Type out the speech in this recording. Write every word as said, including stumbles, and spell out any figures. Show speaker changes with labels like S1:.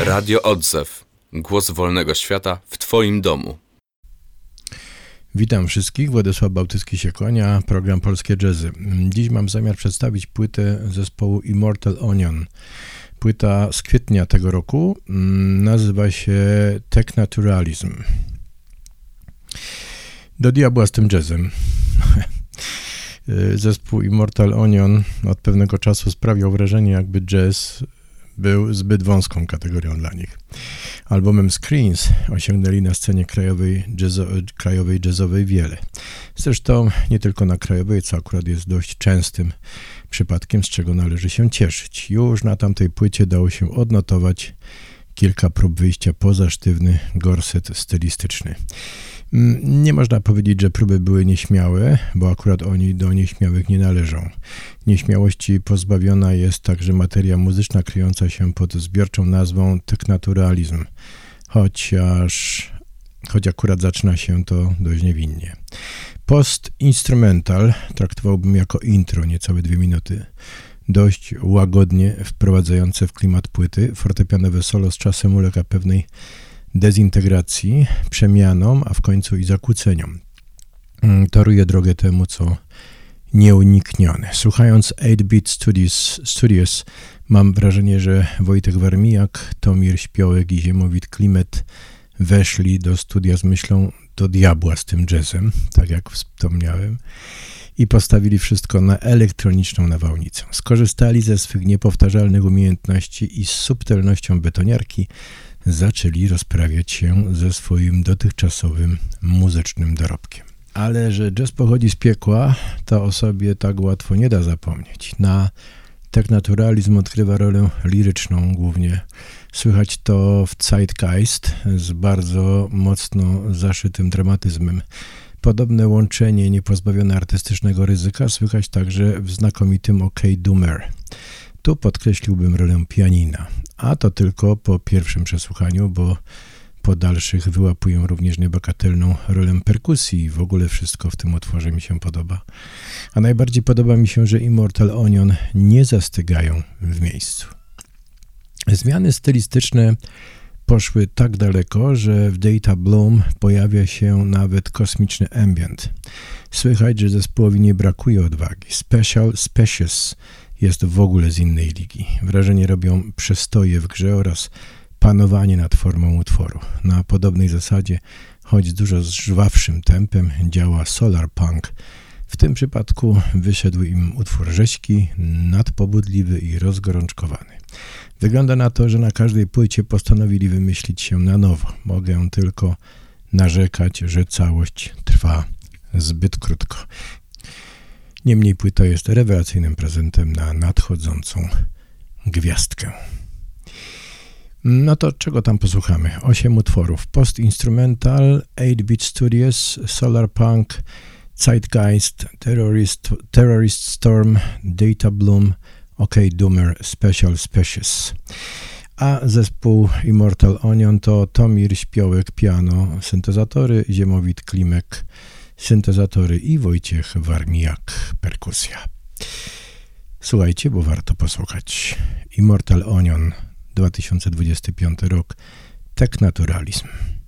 S1: Radio Odzew. Głos wolnego świata w Twoim domu.
S2: Witam wszystkich, Władysław Bałtycki się kłania, program Polskie Jazzy. Dziś mam zamiar przedstawić płytę zespołu Immortal Onion. Płyta z kwietnia tego roku nazywa się Technaturalism. Do diabła z tym jazzem. Zespół Immortal Onion od pewnego czasu sprawiał wrażenie, jakby jazz był zbyt wąską kategorią dla nich. Albumem Screens osiągnęli na scenie krajowej, jazzo, krajowej jazzowej wiele. Zresztą nie tylko na krajowej, co akurat jest dość częstym przypadkiem, z czego należy się cieszyć. Już na tamtej płycie dało się odnotować kilka prób wyjścia poza sztywny gorset stylistyczny. Nie można powiedzieć, że próby były nieśmiałe, bo akurat oni do nieśmiałych nie należą. Nieśmiałości pozbawiona jest także materia muzyczna kryjąca się pod zbiorczą nazwą Technaturalism, chociaż choć akurat zaczyna się to dość niewinnie. Post-instrumental traktowałbym jako intro, niecałe dwie minuty. Dość łagodnie wprowadzające w klimat płyty, fortepianowe solo z czasem ulega pewnej dezintegracji, przemianom, a w końcu i zakłóceniom. Toruje drogę temu, co nieuniknione. Słuchając eight bit Studios, Studios mam wrażenie, że Wojtek Warmijak, Tomir Śpiołek i Ziemowit Klimet weszli do studia z myślą do diabła z tym jazzem, tak jak wspomniałem, i postawili wszystko na elektroniczną nawałnicę. Skorzystali ze swych niepowtarzalnych umiejętności i z subtelnością betoniarki zaczęli rozprawiać się ze swoim dotychczasowym muzycznym dorobkiem. Ale że jazz pochodzi z piekła, to o sobie tak łatwo nie da zapomnieć. Na Technaturalizm odgrywa rolę liryczną głównie. Słychać to w Zeitgeist z bardzo mocno zaszytym dramatyzmem. Podobne łączenie niepozbawione artystycznego ryzyka słychać także w znakomitym OK Doomer. Tu podkreśliłbym rolę pianina, a to tylko po pierwszym przesłuchaniu, bo po dalszych wyłapuję również niebagatelną rolę perkusji i w ogóle wszystko w tym utworze mi się podoba. A najbardziej podoba mi się, że Immortal Onion nie zastygają w miejscu. Zmiany stylistyczne poszły tak daleko, że w Data Bloom pojawia się nawet kosmiczny ambient. Słychać, że zespołowi nie brakuje odwagi. Special Species jest w ogóle z innej ligi. Wrażenie robią przestoje w grze oraz panowanie nad formą utworu. Na podobnej zasadzie, choć z dużo żwawszym tempem, działa Solar Punk. W tym przypadku wyszedł im utwór rzeźki, nadpobudliwy i rozgorączkowany. Wygląda na to, że na każdej płycie postanowili wymyślić się na nowo. Mogę tylko narzekać, że całość trwa zbyt krótko. Niemniej płyta jest rewelacyjnym prezentem na nadchodzącą gwiazdkę. No to czego tam posłuchamy? Osiem utworów. Post-instrumental, eight bit Studios, Solar Punk, Zeitgeist, Terrorist, Terrorist Storm, Data Bloom, OK Doomer, Special Species. A zespół Immortal Onion to Tomir Śpiołek, piano, syntezatory, Ziemowit Klimek, syntezatory i Wojciech Warmijak, perkusja. Słuchajcie, bo warto posłuchać. Immortal Onion, dwa tysiące dwudziesty piąty rok, Technaturalism.